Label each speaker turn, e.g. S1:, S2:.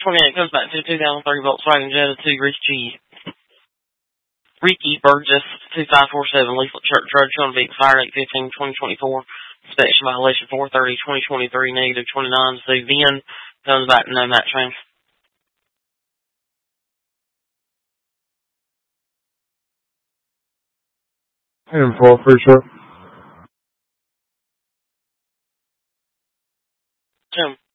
S1: 28 comes back to 2003 Volkswagen Jetta 2 Ricky Burgess 2547 Leaflet Church Road, showing to be expired 8/15/2024. Inspection violation 4/30/2023 -29. So VIN comes back no match range.
S2: Info for sure.
S1: Jim.